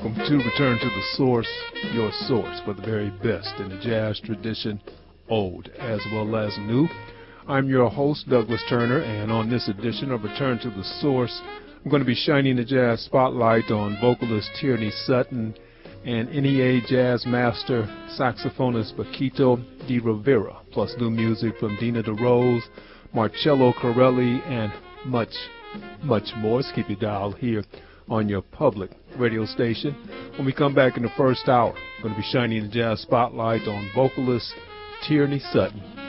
welcome to Return to the Source, your source for the very best in the jazz tradition, old as well as new. I'm your host, Douglas Turner, and on this edition of Return to the Source, I'm going to be shining the jazz spotlight on vocalist Tierney Sutton and NEA jazz master saxophonist Paquito D'Rivera, plus new music from Dina DeRose, Marcello Corelli, and much more. So keep your dial here on your public radio station. When we come back in the first hour, I'm going to be shining the jazz spotlight on vocalist Tierney Sutton.